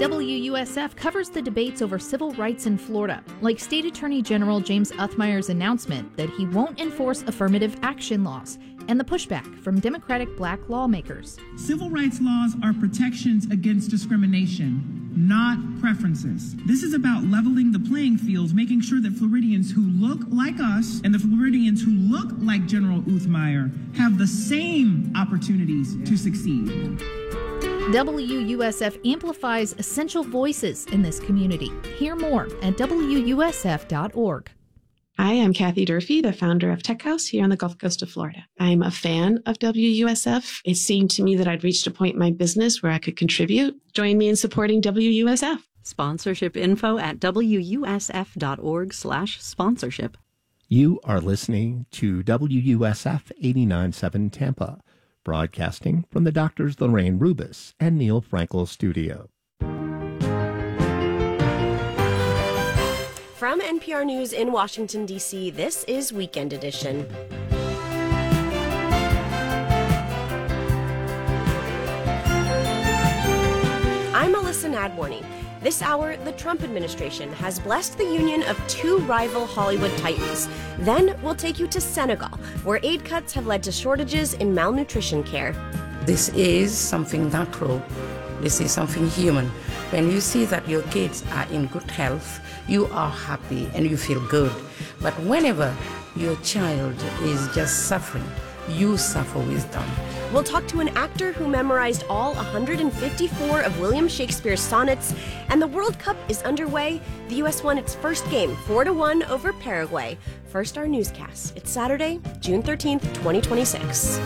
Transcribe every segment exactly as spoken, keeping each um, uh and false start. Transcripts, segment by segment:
W U S F covers the debates over civil rights in Florida, like State Attorney General James Uthmire's announcement that he won't enforce affirmative action laws, and the pushback from Democratic black lawmakers. Civil rights laws are protections against discrimination, not preferences. This is about leveling the playing field, making sure that Floridians who look like us and the Floridians who look like General Uthmire have the same opportunities to succeed. W U S F amplifies essential voices in this community. Hear more at W U S F dot org. Hi, I'm Kathy Durfee, the founder of Tech House here on the Gulf Coast of Florida. I'm a fan of W U S F. It seemed to me that I'd reached a point in my business where I could contribute. Join me in supporting W U S F. Sponsorship info at W U S F dot org slash sponsorship. You are listening to W U S F eighty-nine point seven Tampa, broadcasting from the Doctors Lorraine Rubis and Neil Frankel studio. From N P R News in Washington, D C, this is Weekend Edition. I'm Melissa Nadworny. This hour, the Trump administration has blessed the union of two rival Hollywood titans. Then we'll take you to Senegal, where aid cuts have led to shortages in malnutrition care. This is something natural. This is something human. When you see that your kids are in good health, you are happy and you feel good. But whenever your child is just suffering, you suffer with them. We'll talk to an actor who memorized all one hundred fifty-four of William Shakespeare's sonnets, and the World Cup is underway. The U S won its first game, four to one over Paraguay. First, our newscast. It's Saturday, June thirteenth, twenty twenty-six.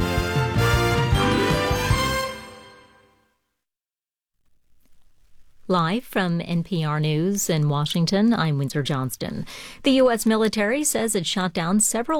Live from N P R News in Washington, I'm Windsor Johnston. The U S military says it shot down several